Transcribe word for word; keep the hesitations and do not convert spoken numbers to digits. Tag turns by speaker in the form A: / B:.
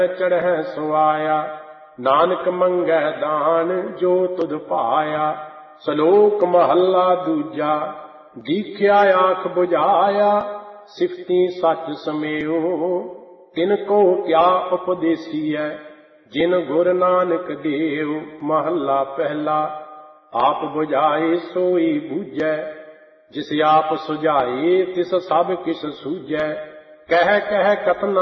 A: ਚੜ੍ਹੈ ਸੁਆਇਆ, ਨਾਨਕ ਮੰਗੈ ਦਾਨ ਜੋ ਤੁਧ ਭਾਇਆ। ਸ਼ਲੋਕ ਮਹੱਲਾ ਦੂਜਾ। ਦੀਖਿਆ ਆਖ ਬੁਝਾਇਆ, ਸਿਫਤੀ ਸੱਚ ਸਮੇਉ। ਤਿਨ ਕੋ ਕਿਆ ਉਪਦੇਸੀਐ, ਜਿਨ ਗੁਰ ਨਾਨਕ ਦੇਉ। ਮਹੱਲਾ ਪਹਿਲਾ। ਆਪ ਬੁਝਾਏ ਸੋਈ ਬੂਝੈ, ਜਿਸ ਆਪ ਸੁਝਾਏ ਤਿਸ ਸਭ ਕਿਛ ਸੂਝੈ। ਕਹਿ ਕਹਿ ਕਤਨਾ